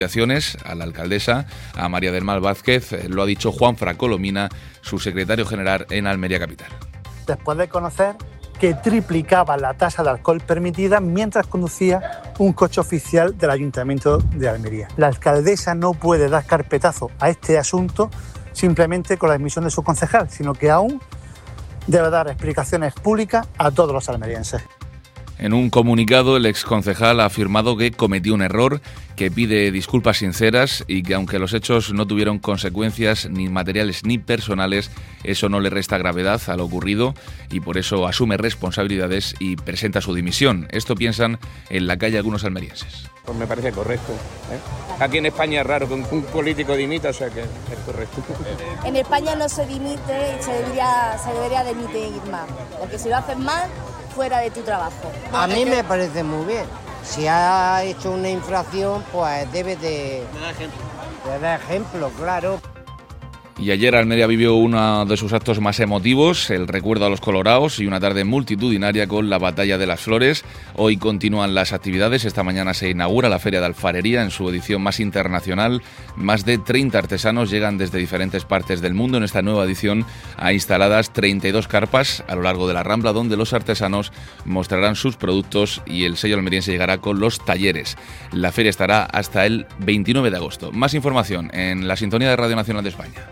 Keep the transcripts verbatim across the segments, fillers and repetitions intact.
A la alcaldesa, a María del Mar Vázquez, lo ha dicho Juanfran Colomina, su secretario general en Almería Capital. Después de conocer que triplicaba la tasa de alcohol permitida mientras conducía un coche oficial del Ayuntamiento de Almería. La alcaldesa no puede dar carpetazo a este asunto simplemente con la dimisión de su concejal, sino que aún debe dar explicaciones públicas a todos los almerienses. En un comunicado, el exconcejal ha afirmado que cometió un error, que pide disculpas sinceras y que aunque los hechos no tuvieron consecuencias ni materiales ni personales, eso no le resta gravedad a lo ocurrido y por eso asume responsabilidades y presenta su dimisión. Esto piensan en la calle algunos almerienses. Pues me parece correcto, ¿eh? Aquí en España es raro que un político dimita, o sea que es correcto. En España no se dimite y se debería, se debería dimitir más, porque si lo haces mal, fuera de tu trabajo. A mí me parece muy bien. Si ha hecho una infracción, pues debe de, de dar ejemplo. De dar ejemplo, claro. Y ayer Almería vivió uno de sus actos más emotivos, el recuerdo a los coloraos y una tarde multitudinaria con la Batalla de las Flores. Hoy continúan las actividades, esta mañana se inaugura la Feria de Alfarería en su edición más internacional. Más de treinta artesanos llegan desde diferentes partes del mundo en esta nueva edición a instaladas treinta y dos carpas a lo largo de la Rambla donde los artesanos mostrarán sus productos y el sello almeriense llegará con los talleres. La feria estará hasta el veintinueve de agosto. Más información en la sintonía de Radio Nacional de España.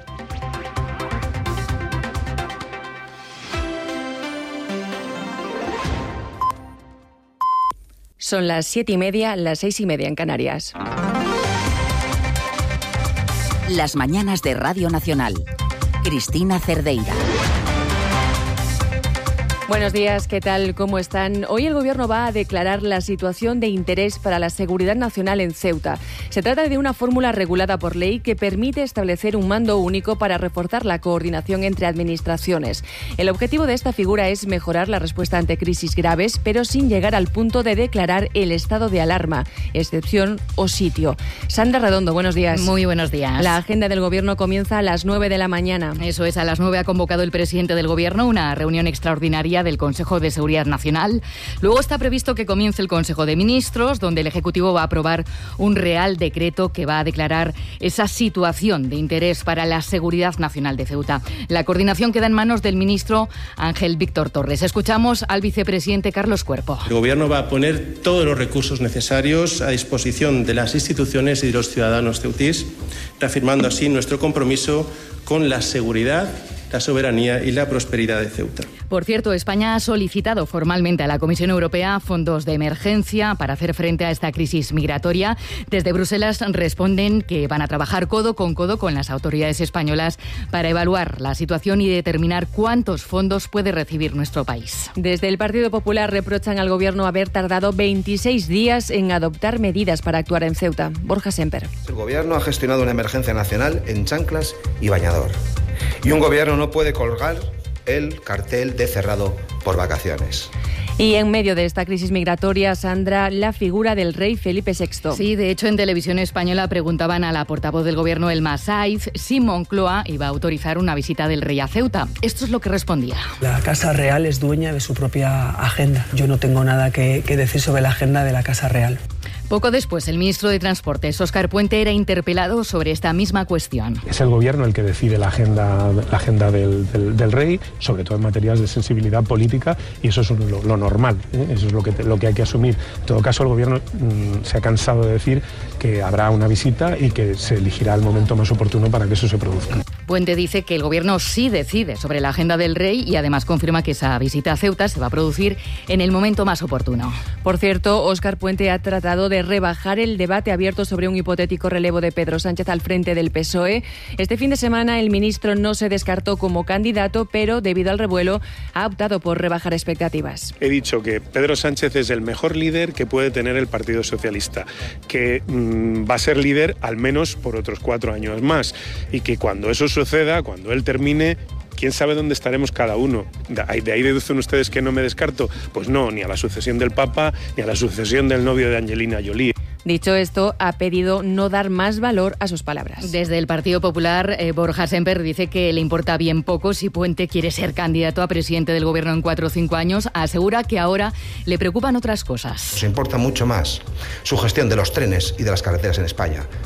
Son las siete y media, las seis y media en Canarias. Las mañanas de Radio Nacional. Cristina Cerdeira. Buenos días, ¿qué tal? ¿Cómo están? Hoy el Gobierno va a declarar la situación de interés para la seguridad nacional en Ceuta. Se trata de una fórmula regulada por ley que permite establecer un mando único para reforzar la coordinación entre administraciones. El objetivo de esta figura es mejorar la respuesta ante crisis graves, pero sin llegar al punto de declarar el estado de alarma, excepción o sitio. Sandra Redondo, buenos días. Muy buenos días. La agenda del Gobierno comienza a las nueve de la mañana. Eso es, a las nueve ha convocado el presidente del Gobierno una reunión extraordinaria del Consejo de Seguridad Nacional. Luego está previsto que comience el Consejo de Ministros, donde el Ejecutivo va a aprobar un Real Decreto que va a declarar esa situación de interés para la seguridad nacional de Ceuta. La coordinación queda en manos del ministro Ángel Víctor Torres. Escuchamos al vicepresidente Carlos Cuerpo. El Gobierno va a poner todos los recursos necesarios a disposición de las instituciones y de los ciudadanos ceutís, reafirmando así nuestro compromiso con la seguridad, la soberanía y la prosperidad de Ceuta. Por cierto, España ha solicitado formalmente a la Comisión Europea fondos de emergencia para hacer frente a esta crisis migratoria. Desde Bruselas responden que van a trabajar codo con codo con las autoridades españolas para evaluar la situación y determinar cuántos fondos puede recibir nuestro país. Desde el Partido Popular reprochan al Gobierno haber tardado veintiséis días en adoptar medidas para actuar en Ceuta. Borja Semper. El Gobierno ha gestionado una emergencia nacional en chanclas y bañador. Y un gobierno no puede colgar el cartel de cerrado por vacaciones. Y en medio de esta crisis migratoria, Sandra, la figura del rey Felipe sexto. Sí, de hecho, en Televisión Española preguntaban a la portavoz del Gobierno, Elma Saiz, si Moncloa iba a autorizar una visita del rey a Ceuta. Esto es lo que respondía. La Casa Real es dueña de su propia agenda. Yo no tengo nada que, que decir sobre la agenda de la Casa Real. Poco después, el ministro de Transportes, Óscar Puente, era interpelado sobre esta misma cuestión. Es el Gobierno el que decide la agenda, la agenda del, del, del rey, sobre todo en materias de sensibilidad política, y eso es lo, lo normal, ¿eh? Eso es lo que, lo que hay que asumir. En todo caso, el Gobierno mmm, se ha cansado de decir que habrá una visita y que se elegirá el momento más oportuno para que eso se produzca. Puente dice que el Gobierno sí decide sobre la agenda del rey y además confirma que esa visita a Ceuta se va a producir en el momento más oportuno. Por cierto, Óscar Puente ha tratado de rebajar el debate abierto sobre un hipotético relevo de Pedro Sánchez al frente del P S O E. Este fin de semana el ministro no se descartó como candidato, pero debido al revuelo ha optado por rebajar expectativas. He dicho que Pedro Sánchez es el mejor líder que puede tener el Partido Socialista, que mmm, va a ser líder al menos por otros cuatro años más y que cuando eso suceda, cuando él termine, ¿quién sabe dónde estaremos cada uno? ¿De ahí deducen ustedes que no me descarto? Pues no, ni a la sucesión del Papa, ni a la sucesión del novio de Angelina Jolie. Dicho esto, ha pedido no dar más valor a sus palabras. Desde el Partido Popular, eh, Borja Semper dice que le importa bien poco si Puente quiere ser candidato a presidente del Gobierno en cuatro o cinco años. Asegura que ahora le preocupan otras cosas. Nos importa mucho más su gestión de los trenes y de las carreteras en España.